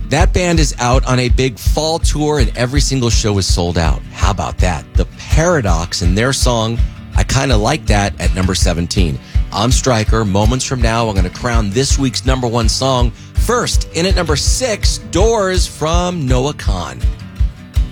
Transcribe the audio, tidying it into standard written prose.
That band is out on a big fall tour and every single show is sold out. How about that? The Paradox and their song, I Kinda Like That, at number 17. I'm Stryker. Moments from now, I'm going to crown this week's number one song. First, in at number 6, Doors from Noah Kahan.